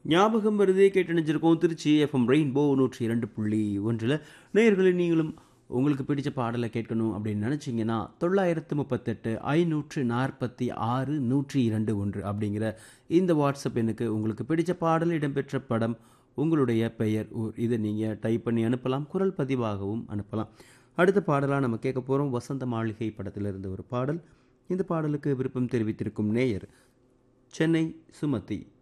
ஞாபகம் வருதே கேட்டணிஞ்சிருக்கோம் Trichy FM rainbow 102.1 நேயர்களே நீங்களும் உங்களுக்கு பிடிச்ச பாடலை கேட்கணும் அப்படின்னு நினச்சிங்கன்னா 938 546 102 அப்படிங்கிற இந்த வாட்ஸ்அப் எண்ணுக்கு உங்களுக்கு பிடிச்ச பாடல் இடம்பெற்ற படம் உங்களுடைய பெயர் ஊர் இதை நீங்கள் டைப் பண்ணி அனுப்பலாம் குரல் பதிவாகவும் அனுப்பலாம். அடுத்த பாடலாக நம்ம கேட்க போகிறோம் வசந்த மாளிகை படத்திலிருந்து ஒரு பாடல். இந்த பாடலுக்கு விருப்பம் தெரிவித்திருக்கும் நேயர் சென்னை சுமதி.